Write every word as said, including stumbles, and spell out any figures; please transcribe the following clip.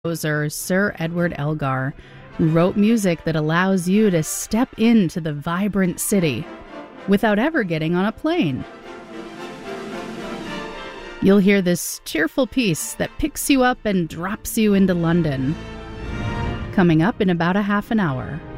composer Sir Edward Elgar, who wrote music that allows you to step into the vibrant city without ever getting on a plane. You'll hear this cheerful piece that picks you up and drops you into London, coming up in about a half an hour.